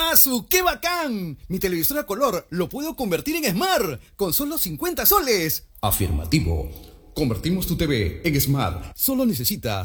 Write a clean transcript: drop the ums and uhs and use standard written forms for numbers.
¡Asu, qué bacán! Mi televisor a color lo puedo convertir en Smart con solo 50 soles. Afirmativo. Convertimos tu TV en Smart. Solo necesitas